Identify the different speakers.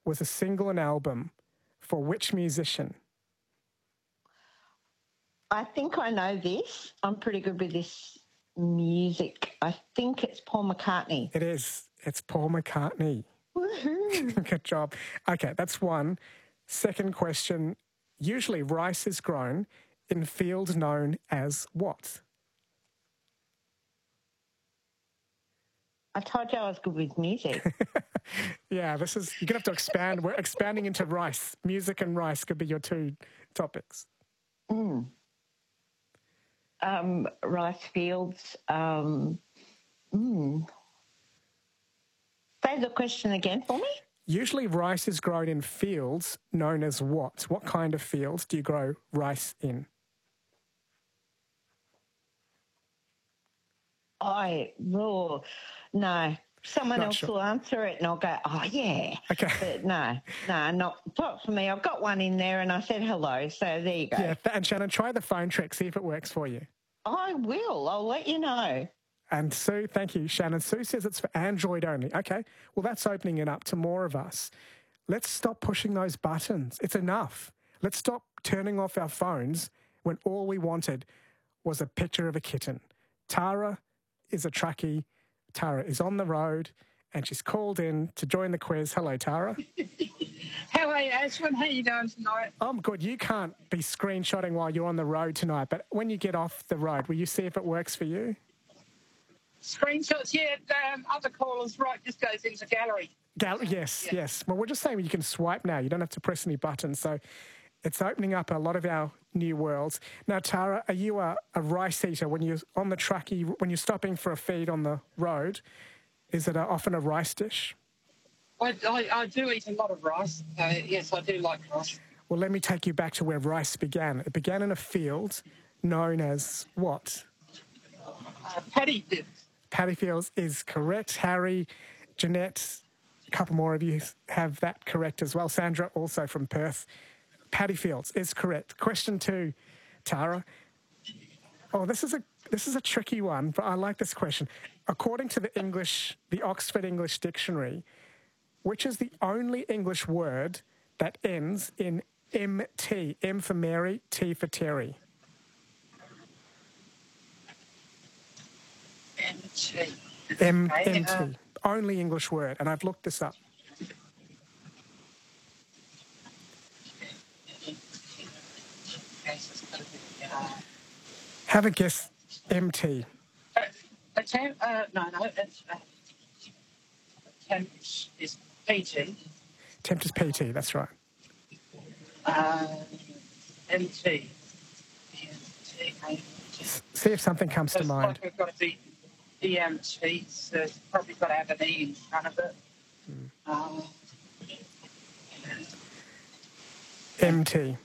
Speaker 1: was a single and album for which musician?
Speaker 2: I think I know this. I'm pretty good with this music. I think it's Paul McCartney.
Speaker 1: It is. It's Paul McCartney.
Speaker 2: Woohoo!
Speaker 1: Good job. Okay, that's one. Second question. Usually rice is grown in fields known as what?
Speaker 2: I told you I was good with music.
Speaker 1: Yeah, you're going to have to expand. We're expanding into rice. Music and rice could be your two topics.
Speaker 2: Rice fields. Say the question again for me.
Speaker 1: Usually rice is grown in fields known as what? What kind of fields do you grow rice in?
Speaker 2: No. Someone
Speaker 1: Not
Speaker 2: else
Speaker 1: sure.
Speaker 2: will answer it and I'll go, oh, yeah.
Speaker 1: Okay.
Speaker 2: But no, not for me. I've got one in there and I said hello, so there you go.
Speaker 1: Yeah, and Shannon, try the phone trick, see if it works for you.
Speaker 2: I will. I'll let you know.
Speaker 1: And Sue, thank you, Shannon. Sue says it's for Android only. Okay, well, that's opening it up to more of us. Let's stop pushing those buttons. It's enough. Let's stop turning off our phones when all we wanted was a picture of a kitten. Tara is a truckie. Tara is on the road and she's called in to join the quiz. Hello, Tara.
Speaker 3: How are you, Ashwin? How are you doing tonight?
Speaker 1: I'm good. You can't be screenshotting while you're on the road tonight, but when you get off the road, will you see if it works for you?
Speaker 3: Screenshots, yeah. Other callers, right, just goes into gallery.
Speaker 1: Yes. Well, we're just saying you can swipe now. You don't have to press any buttons. So it's opening up a lot of our new worlds. Now, Tara, are you a rice eater when you're on the truckie, when you're stopping for a feed on the road? Is it often a rice dish?
Speaker 3: I do eat a lot of rice. Yes, I do like rice.
Speaker 1: Well, let me take you back to where rice began. It began in a field known as what?
Speaker 3: Paddy fields.
Speaker 1: Paddy fields is correct. Harry, Jeanette, a couple more of you have that correct as well. Sandra, also from Perth. Paddy fields is correct. Question 2, Tara. Oh, this is a tricky one, but I like this question. According to the Oxford English Dictionary, which is the only English word that ends in MT? M for Mary, T for Terry. MT. Only English word, and I've looked this up. Have a guess. MT.
Speaker 3: No, attempt is PT.
Speaker 1: Attempt is PT, that's right.
Speaker 3: MT.
Speaker 1: See if something comes to mind.
Speaker 3: Like we've got the EMT, so it's probably got to have an E in front of it.
Speaker 1: MT.